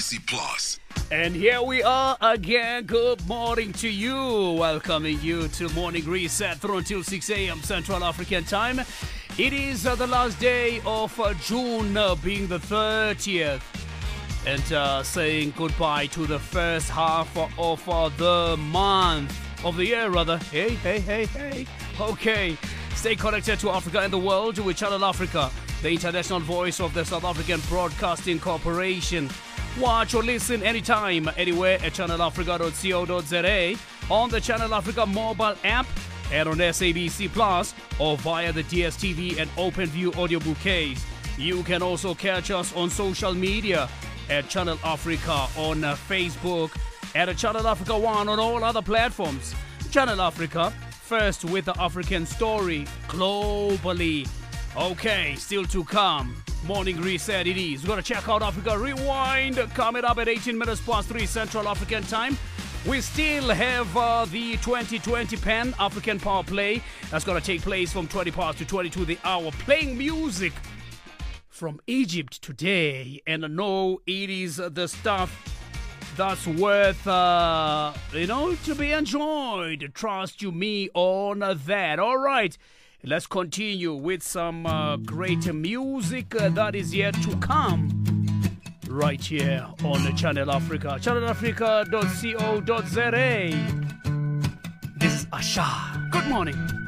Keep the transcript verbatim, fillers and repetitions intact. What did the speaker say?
C Plus. And here we are again. Good morning to you. Welcoming you to Morning Reset through until six a.m. Central African Time. It is uh, the last day of uh, June, uh, being the thirtieth. And uh, saying goodbye to the first half of uh, the month. Of the year, rather. Hey, hey, hey, hey. Okay. Stay connected to Africa and the world with Channel Africa, the international voice of the South African Broadcasting Corporation. Watch or listen anytime, anywhere at channel africa dot co dot za, on the Channel Africa mobile app, and on S A B C Plus, or via the D S T V and OpenView audio bouquets. You can also catch us on social media at Channel Africa on uh, Facebook, at Channel Africa One on all other platforms. Channel Africa, first with the African story globally. Okay, still to come. Morning Reset it is. We're going to check out Africa Rewind coming up at eighteen minutes past three Central African Time. We still have uh, the twenty twenty Pan African Power Play. That's going to take place from twenty past to twenty-two the hour. Playing music from Egypt today. And I know it is the stuff that's worth, uh, you know, to be enjoyed. Trust you me on that. All right, let's continue with some uh, great music uh, that is yet to come right here on the Channel Africa. channel africa dot co dot za. This is Asha. Good morning.